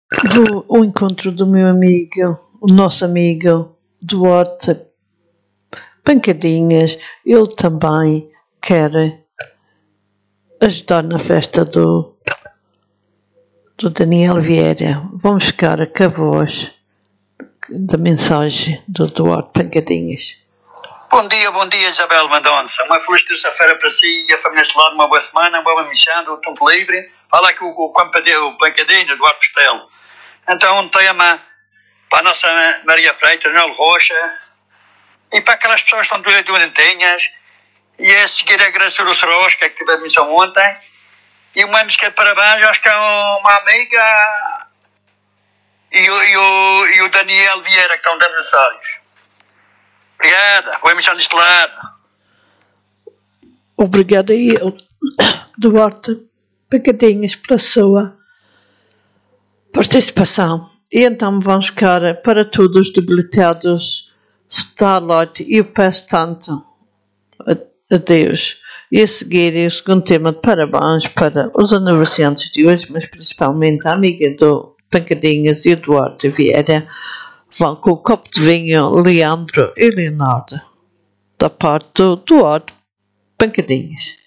o encontro do meu amigo, o nosso amigo Duarte Pancadinhas. Ele também quer ajudar na festa do Daniel Vieira. Vamos ficar com a voz da mensagem do Duarte Pancadinhas. Bom dia, Isabel Mendonça. Uma feliz terça-feira para si e a família Estelar, uma boa semana, uma boa missão, um tempo livre. Fala aqui o Pancadinha, Duarte Postelo. Então, um tema para a nossa Maria Freitas, Nel Rocha, e para aquelas pessoas que estão doentinhas, e a seguir a Graça Rosca, que tive a missão ontem, e uma música de parabéns, acho que é uma amiga, e o Daniel Vieira, que estão dando aniversários. Obrigada, boa emissão deste lado. Obrigada a eu, Duarte Pancadinhas, pela sua participação. E então vamos ficar para todos os debilitados Starlight, e eu peço tanto a Deus. E a seguir o segundo tema de parabéns para os aniversariantes de hoje, mas principalmente a amiga do Pancadinhas e o Duarte Vieira. Vão com o copo de vinho Leandro e Leonardo, da parte do Duarte Pancadinhas.